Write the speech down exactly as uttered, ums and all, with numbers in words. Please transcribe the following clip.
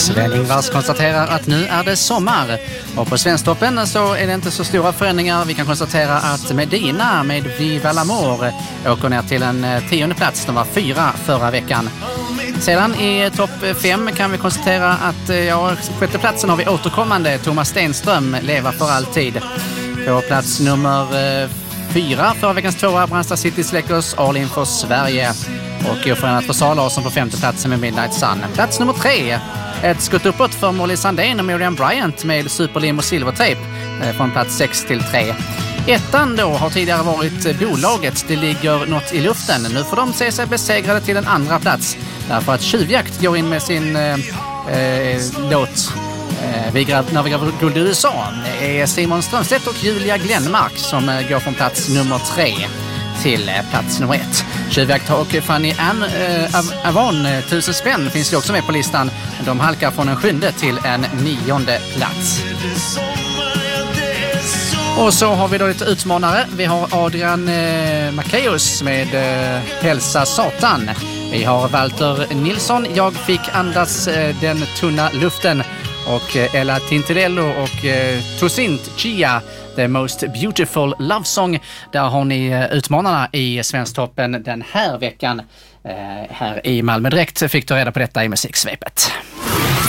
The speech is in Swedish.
Sven-Ingvars konstaterar att nu är det sommar. Och på Svensktoppen så är det inte så stora förändringar. Vi kan konstatera att Medina med Viva l'Amour åker ner till en tionde plats. De var fyra förra veckan. Sedan i topp fem kan vi konstatera att ja, sjätte platsen har vi återkommande Thomas Stenström, Leva för alltid. På plats nummer fyra förra veckans tvåa Brandsta City Släckers All in för Sverige. Och oförändrat för Sara Larsson på femte platsen med Midnight Sun. Plats nummer tre, ett skott uppåt för Molly Sandén och Miriam Bryant med Superlim och Silvertape från plats sex till tre. Ettan då har tidigare varit bolaget. Det ligger något i luften. Nu får de se sig besegrade till en andra plats. Därför att Tjuvjakt går in med sin eh, eh, låt eh, vi grav, när vi grav guld i U S A. Det är Simon Strömstedt och Julia Glenmark som eh, går från plats nummer tre till eh, plats nummer ett. Tjuvjakt och Fanny Ann eh, Av- Avon, eh, tusen spänn finns ju också med på listan. De halkar från en sjunde till en nionde plats. Och så har vi då lite utmanare. Vi har Adrian eh, Macéus med eh, Hälsa Satan. Vi har Walter Nilsson, Jag fick andas eh, den tunna luften. Och eh, Ella Tintidello och eh, Toussaint Chia, The Most Beautiful Love Song. Där har ni eh, utmanarna i Svensktoppen den här veckan. Eh, här i Malmö Direkt fick du reda på detta i musiksvepet.